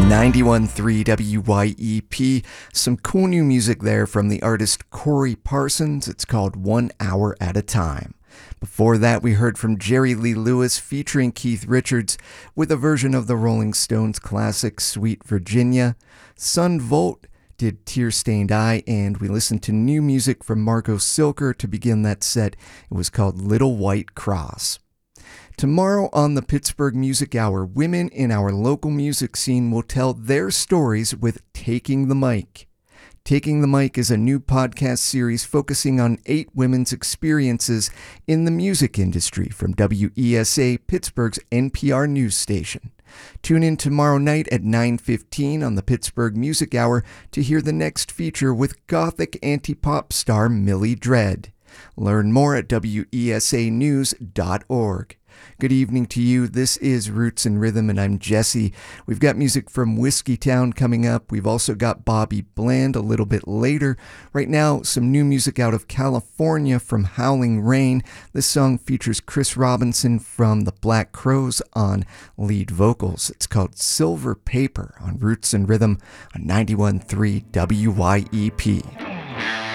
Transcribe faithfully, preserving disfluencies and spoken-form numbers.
ninety-one point three W Y E P. Some cool new music there from the artist Corey Parsons. It's called One Hour at a Time. Before that, we heard from Jerry Lee Lewis featuring Keith Richards with a version of the Rolling Stones classic Sweet Virginia. Son Volt did Tear Stained Eye, and we listened to new music from Margot Silker to begin that set. It was called Little White Cross. Tomorrow on the Pittsburgh Music Hour, women in our local music scene will tell their stories with Taking the Mic. Taking the Mic is a new podcast series focusing on eight women's experiences in the music industry from W E S A, Pittsburgh's N P R news station. Tune in tomorrow night at nine fifteen on the Pittsburgh Music Hour to hear the next feature with gothic anti-pop star Millie Dread. Learn more at W E S A news dot org. Good evening to you. This is Roots and Rhythm, and I'm Jesse. We've got music from Whiskey Town coming up. We've also got Bobby Bland a little bit later. Right now, some new music out of California from Howling Rain. This song features Chris Robinson from the Black Crowes on lead vocals. It's called Silver Paper on Roots and Rhythm on ninety-one point three W Y E P.